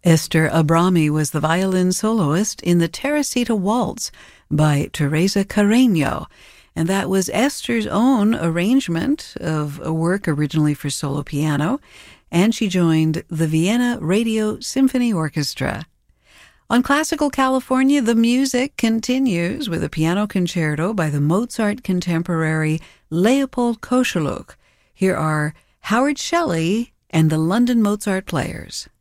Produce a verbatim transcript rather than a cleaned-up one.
Esther Abrami was the violin soloist in the Teresita Waltz by Teresa Carreño, and that was Esther's own arrangement of a work originally for solo piano, and she joined the Vienna Radio Symphony Orchestra. On Classical California, the music continues with a piano concerto by the Mozart contemporary Leopold Koscheluk. Here are Howard Shelley and the London Mozart Players.